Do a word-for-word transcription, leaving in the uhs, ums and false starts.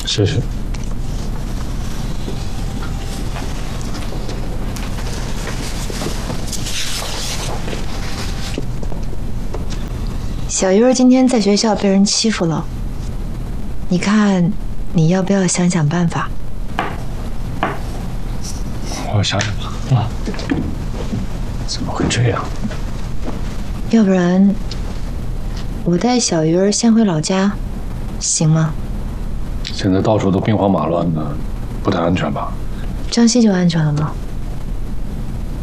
谢谢。 小鱼儿今天在学校被人欺负了，你看，你要不要想想办法？ 我想想吧。啊，怎么会这样？ 要不然，我带小鱼儿先回老家，行吗？ 现在到处都兵荒马乱的，不太安全吧？ 张希就安全了吗？